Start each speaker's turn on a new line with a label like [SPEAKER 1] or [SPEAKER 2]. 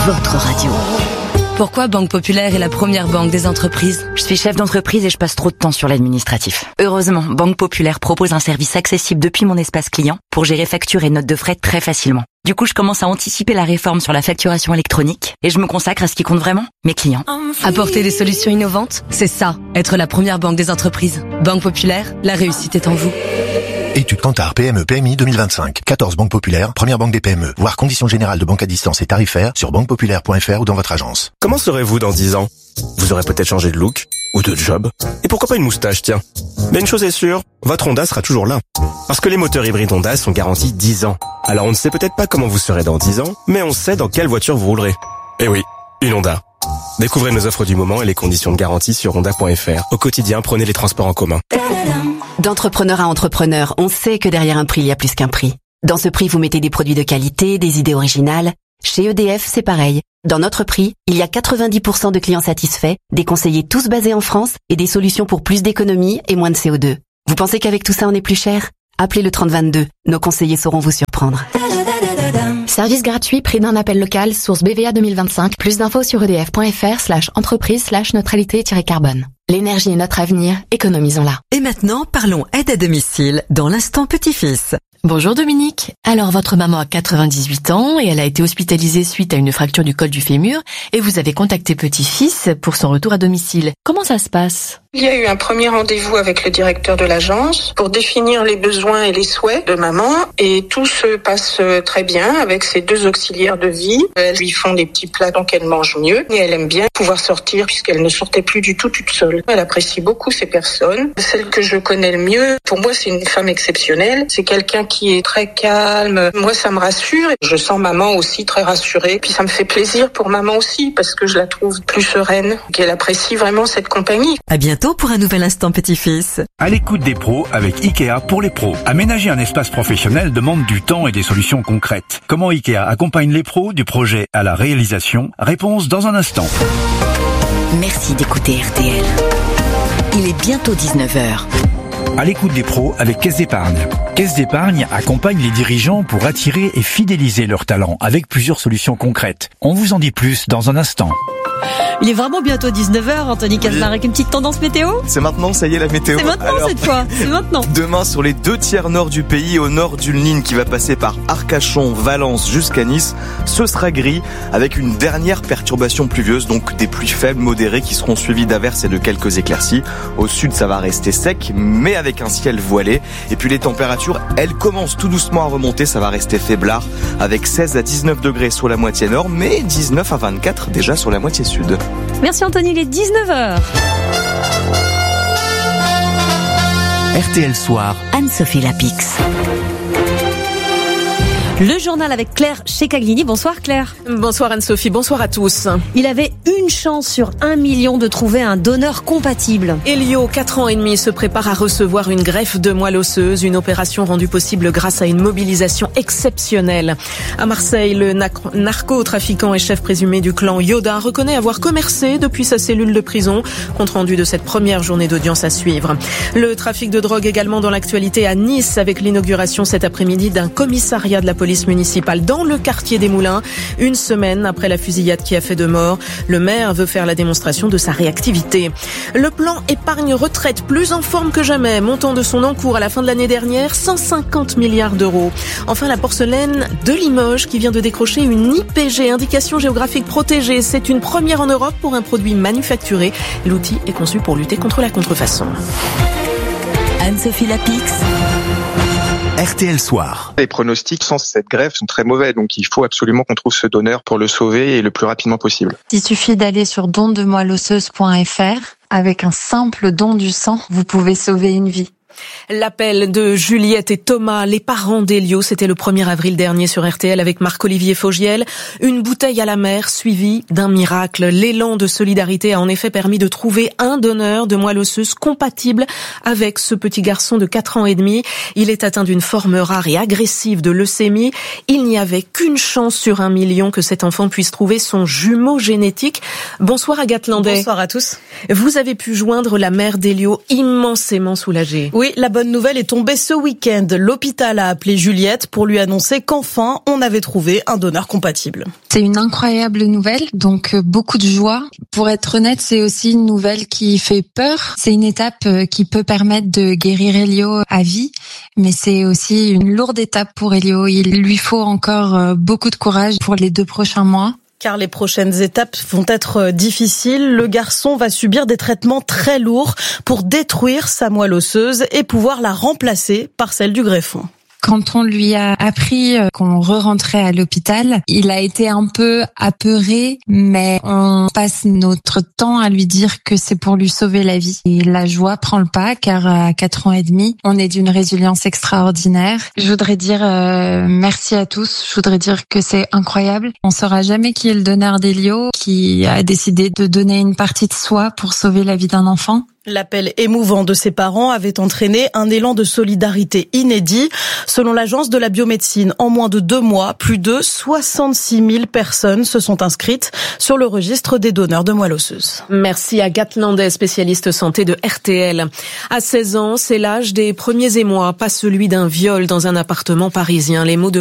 [SPEAKER 1] votre radio.
[SPEAKER 2] Pourquoi Banque Populaire est la première banque des entreprises ?
[SPEAKER 1] Je suis chef d'entreprise et je passe trop de temps sur l'administratif. Heureusement, Banque Populaire propose un service accessible depuis mon espace client pour gérer factures et notes de frais très facilement. Du coup, je commence à anticiper la réforme sur la facturation électronique et je me consacre à ce qui compte vraiment, mes clients.
[SPEAKER 2] Apporter des solutions innovantes, c'est ça, être la première banque des entreprises. Banque Populaire, la réussite est en vous.
[SPEAKER 3] Étude Kantar PME PMI 2025. 14 banques populaires, première banque des PME. Voir conditions générales de banque à distance et tarifaires sur banquepopulaire.fr ou dans votre agence.
[SPEAKER 4] Comment serez-vous dans 10 ans ? Vous aurez peut-être changé de look ou de job. Et pourquoi pas une moustache, tiens. Mais une chose est sûre, votre Honda sera toujours là. Parce que les moteurs hybrides Honda sont garantis 10 ans. Alors on ne sait peut-être pas comment vous serez dans 10 ans, mais on sait dans quelle voiture vous roulerez. Eh oui, une Honda. Découvrez nos offres du moment et les conditions de garantie sur honda.fr. Au quotidien, prenez les transports en commun.
[SPEAKER 5] D'entrepreneur à entrepreneur, on sait que derrière un prix, il y a plus qu'un prix. Dans ce prix, vous mettez des produits de qualité, des idées originales. Chez EDF, c'est pareil. Dans notre prix, il y a 90% de clients satisfaits, des conseillers tous basés en France et des solutions pour plus d'économie et moins de CO2. Vous pensez qu'avec tout ça, on est plus cher ? Appelez le 3022. Nos conseillers sauront vous surprendre.
[SPEAKER 6] Service gratuit, prix d'un appel local, source BVA 2025. Plus d'infos sur edf.fr/entreprise/neutralité-carbone. L'énergie est notre avenir, économisons-la.
[SPEAKER 7] Et maintenant, parlons aide à domicile dans l'instant petit-fils.
[SPEAKER 6] Bonjour Dominique. Alors votre maman a 98 ans et elle a été hospitalisée suite à une fracture du col du fémur et vous avez contacté petit-fils pour son retour à domicile. Comment ça se passe ?
[SPEAKER 8] Il y a eu un premier rendez-vous avec le directeur de l'agence pour définir les besoins et les souhaits de maman et tout se passe très bien avec ses 2 auxiliaires de vie. Elles lui font des petits plats donc elle mange mieux et elle aime bien pouvoir sortir puisqu'elle ne sortait plus du tout toute seule. Elle apprécie beaucoup ces personnes. Celle que je connais le mieux, pour moi c'est une femme exceptionnelle. C'est quelqu'un qui est très calme. Moi ça me rassure. Je sens maman aussi très rassurée. Puis ça me fait plaisir pour maman aussi parce que je la trouve plus sereine, qu'elle apprécie vraiment cette compagnie.
[SPEAKER 7] À bientôt pour un nouvel instant petit-fils.
[SPEAKER 9] À l'écoute des pros avec Ikea pour les pros. Aménager un espace professionnel demande du temps et des solutions concrètes. Comment Ikea accompagne les pros du projet à la réalisation ? Réponse dans un instant.
[SPEAKER 1] Merci d'écouter RTL. Il est bientôt 19h.
[SPEAKER 9] À l'écoute des pros avec Caisse d'Épargne. Caisse d'Épargne accompagne les dirigeants pour attirer et fidéliser leurs talents avec plusieurs solutions concrètes. On vous en dit plus dans un instant.
[SPEAKER 7] Il est vraiment bientôt 19h, Anthony Caslar, avec une petite tendance météo.
[SPEAKER 10] C'est maintenant, ça y est, la météo.
[SPEAKER 7] C'est maintenant. Alors, cette fois, c'est maintenant.
[SPEAKER 10] Demain, sur les 2 tiers nord du pays, au nord d'une ligne qui va passer par Arcachon, Valence jusqu'à Nice, ce sera gris avec une dernière perturbation pluvieuse, donc des pluies faibles, modérées qui seront suivies d'averses et de quelques éclaircies. Au sud, ça va rester sec, mais avec un ciel voilé. Et puis les températures, elles commencent tout doucement à remonter, ça va rester faiblard avec 16 à 19 degrés sur la moitié nord, mais 19 à 24 déjà sur la moitié sud.
[SPEAKER 7] Merci Anthony, il est 19h.
[SPEAKER 3] RTL Soir.
[SPEAKER 1] Anne-Sophie Lapix.
[SPEAKER 7] Le journal avec Claire Checaglini. Bonsoir Claire.
[SPEAKER 11] Bonsoir Anne-Sophie, bonsoir à tous.
[SPEAKER 7] Il avait une chance sur 1 million de trouver un donneur compatible.
[SPEAKER 11] Elio, 4 ans et demi, se prépare à recevoir une greffe de moelle osseuse, une opération rendue possible grâce à une mobilisation exceptionnelle. À Marseille, le narcotrafiquant et chef présumé du clan Yoda reconnaît avoir commercé depuis sa cellule de prison. Compte rendu de cette première journée d'audience à suivre. Le trafic de drogue également dans l'actualité à Nice avec l'inauguration cet après-midi d'un commissariat de la police municipale dans le quartier des Moulins. Une semaine après la fusillade qui a fait 2 morts, le maire veut faire la démonstration de sa réactivité. Le plan épargne retraite plus en forme que jamais, montant de son encours à la fin de l'année dernière 150 milliards d'euros. Enfin, la porcelaine de Limoges qui vient de décrocher une IPG, indication géographique protégée. C'est une première en Europe pour un produit manufacturé. L'outil est conçu pour lutter contre la contrefaçon.
[SPEAKER 1] Anne-Sophie Lapix.
[SPEAKER 3] RTL Soir.
[SPEAKER 12] Les pronostics sans cette greffe sont très mauvais, donc il faut absolument qu'on trouve ce donneur pour le sauver et le plus rapidement possible.
[SPEAKER 13] Il suffit d'aller sur dondemoelleosseuse.fr. Avec un simple don du sang, vous pouvez sauver une vie.
[SPEAKER 11] L'appel de Juliette et Thomas, les parents d'Elio, c'était le 1er avril dernier sur RTL avec Marc-Olivier Fogiel. Une bouteille à la mer suivie d'un miracle. L'élan de solidarité a en effet permis de trouver un donneur de moelle osseuse compatible avec ce petit garçon de 4 ans et demi. Il est atteint d'une forme rare et agressive de leucémie. Il n'y avait qu'une chance sur 1 million que cet enfant puisse trouver son jumeau génétique. Bonsoir Agathe Landais.
[SPEAKER 14] Bonsoir à tous.
[SPEAKER 11] Vous avez pu joindre la mère d'Elio, immensément soulagée. Oui, la bonne nouvelle est tombée ce week-end. L'hôpital a appelé Juliette pour lui annoncer qu'enfin, on avait trouvé un donneur compatible.
[SPEAKER 13] C'est une incroyable nouvelle, donc beaucoup de joie. Pour être honnête, c'est aussi une nouvelle qui fait peur. C'est une étape qui peut permettre de guérir Elio à vie, mais c'est aussi une lourde étape pour Elio. Il lui faut encore beaucoup de courage pour les 2 prochains mois.
[SPEAKER 11] Car les prochaines étapes vont être difficiles. Le garçon va subir des traitements très lourds pour détruire sa moelle osseuse et pouvoir la remplacer par celle du greffon.
[SPEAKER 13] Quand on lui a appris qu'on re-rentrait à l'hôpital, il a été un peu apeuré, mais on passe notre temps à lui dire que c'est pour lui sauver la vie. Et la joie prend le pas, car à 4 ans et demi, on est d'une résilience extraordinaire. Je voudrais dire merci à tous. Je voudrais dire que c'est incroyable. On saura jamais qui est le donneur d'Elio, qui a décidé de donner une partie de soi pour sauver la vie d'un enfant.
[SPEAKER 11] L'appel émouvant de ses parents avait entraîné un élan de solidarité inédit. Selon l'agence de la biomédecine, en moins de 2 mois, plus de 66 000 personnes se sont inscrites sur le registre des donneurs de moelle osseuse.
[SPEAKER 2] Merci à Agathe Landais, spécialiste santé de RTL. À 16 ans, c'est l'âge des premiers émois, pas celui d'un viol dans un appartement parisien. Les mots de